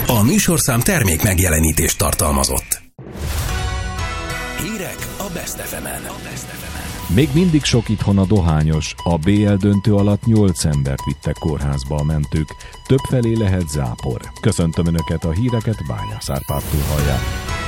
A műsorszám termék megjelenítést tartalmazott. Hírek a Best FM-en. Még mindig sok itthon a dohányos. A BL döntő alatt 8 embert vittek kórházba a mentők. Többfelé lehet zápor. Köszöntöm Önöket, a híreket Bányász Árpádtól hallják.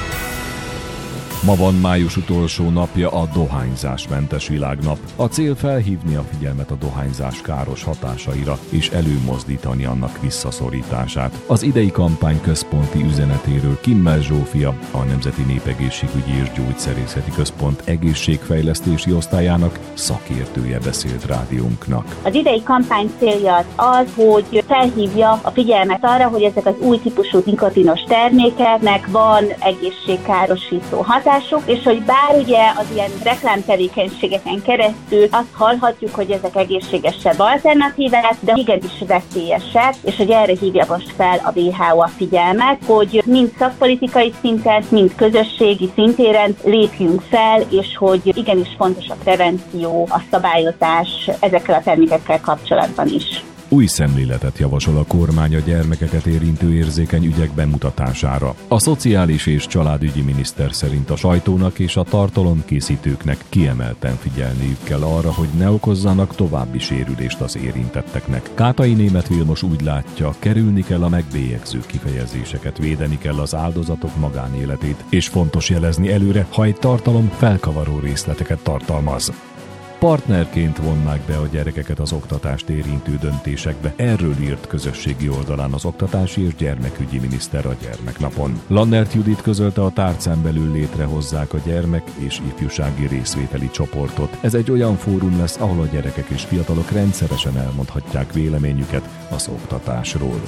Ma van május utolsó napja a dohányzásmentes világnap. A cél felhívni a figyelmet a dohányzás káros hatásaira és előmozdítani annak visszaszorítását. Az idei kampány központi üzenetéről Kimmel Zsófia, a Nemzeti Népegészségügyi és Gyógyszerészeti Központ egészségfejlesztési osztályának szakértője beszélt rádiónknak. Az idei kampány célja az, hogy felhívja a figyelmet arra, hogy ezek az új típusú nikotinos termékeknek van egészségkárosító hatásuk, és hogy bár ugye az ilyen reklámtevékenységeken keresztül azt hallhatjuk, hogy ezek egészségesebb alternatívák, de igenis veszélyesek, és hogy erre hívja most fel a WHO a figyelmet, hogy mind szakpolitikai szinten, mind közösségi szintéren lépjünk fel, és hogy igenis fontos a prevenció, a szabályozás ezekkel a termékekkel kapcsolatban is. Új szemléletet javasol a kormány a gyermekeket érintő érzékeny ügyek bemutatására. A szociális és családügyi miniszter szerint a sajtónak és a tartalomkészítőknek kiemelten figyelniük kell arra, hogy ne okozzanak további sérülést az érintetteknek. Kátai Németh Vilmos úgy látja, kerülni kell a megbélyegző kifejezéseket, védeni kell az áldozatok magánéletét, és fontos jelezni előre, ha egy tartalom felkavaró részleteket tartalmaz. Partnerként vonnák be a gyerekeket az oktatást érintő döntésekbe. Erről írt közösségi oldalán az oktatási és gyermekügyi miniszter a Gyermeknapon. Lannert Judit közölte, a tárcán belül létrehozzák a gyermek- és ifjúsági részvételi csoportot. Ez egy olyan fórum lesz, ahol a gyerekek és fiatalok rendszeresen elmondhatják véleményüket az oktatásról.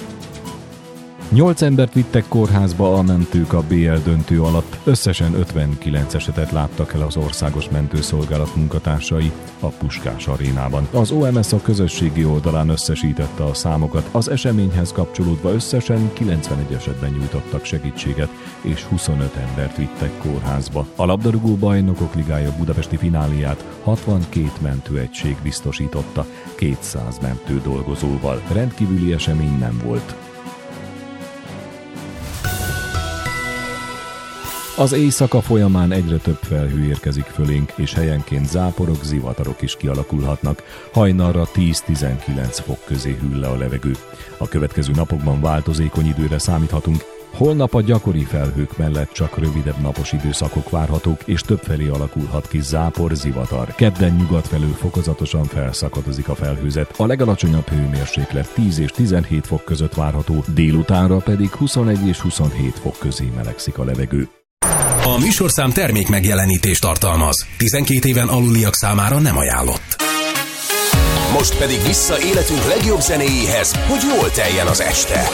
8 embert vittek kórházba a mentők a BL döntő alatt. Összesen 59 esetet láttak el az Országos Mentőszolgálat munkatársai a Puskás Arénában. Az OMS a közösségi oldalán összesítette a számokat. Az eseményhez kapcsolódva összesen 91 esetben nyújtottak segítséget, és 25 embert vittek kórházba. A labdarúgó bajnokok ligája budapesti fináliát 62 mentőegység biztosította, 200 mentő dolgozóval. Rendkívüli esemény nem volt. Az éjszaka folyamán egyre több felhő érkezik fölénk, és helyenként záporok, zivatarok is kialakulhatnak. Hajnalra 10-19 fok közé hűl le a levegő. A következő napokban változékony időre számíthatunk. Holnap a gyakori felhők mellett csak rövidebb napos időszakok várhatók, és többfelé alakulhat ki zápor, zivatar. Kedden nyugat felől fokozatosan felszakadozik a felhőzet. A legalacsonyabb hőmérséklet 10 és 17 fok között várható, délutánra pedig 21 és 27 fok közé melegszik a levegő. A műsorszám termék megjelenítést tartalmaz. 12 éven aluliak számára nem ajánlott. Most pedig vissza életünk legjobb zenéjéhez, hogy jól teljen az este.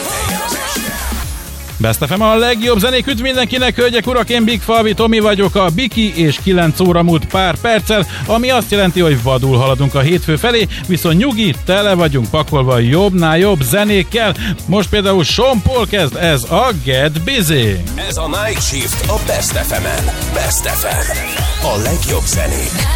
Best FM, a legjobb zenék üdv mindenkinek, hölgyek, urak, én Big Falvi Tomi vagyok, a Biki, és 9 óra múlt pár perccel, ami azt jelenti, hogy vadul haladunk a hétfő felé, viszont nyugi, tele vagyunk pakolva jobbnál jobb zenékkel. Most például Sean Paul kezd, ez a Get Busy. Ez a Night Shift a Best FM-en. Best FM. A legjobb zenék.